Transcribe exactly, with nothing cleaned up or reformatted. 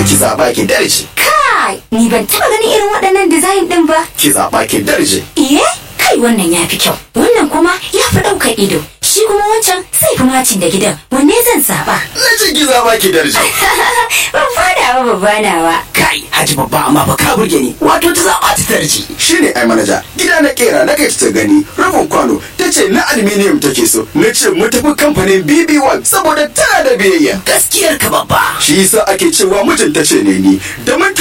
ki zaɓa ki darje. Kai, ni ban taɓa ganin irin waɗannan design ɗin ba. Ki zaɓa ki darje. Iye? Kai wannan ya fi kyau. Wannan kuma ya fi ɗaukar ido. Shi kuma wancan sai fi macin da gidan. Wanne zan zaɓa? Na ce ki zaɓa ki darje. Ban fada ba babba nawa. Kai, Haji babba amma ba ka burge ni. Wato ta zaɓa ta darje. Shi ne ai manaja. Gida na kera na kai ta gani. Rufin kwano ta ce na aluminium take so. Na ce mu tafi kamfanin B B one saboda tana da biyayya. Gaskiyar ka babba. Shi yasa ake cewa mijinta ce ne ni. Da mun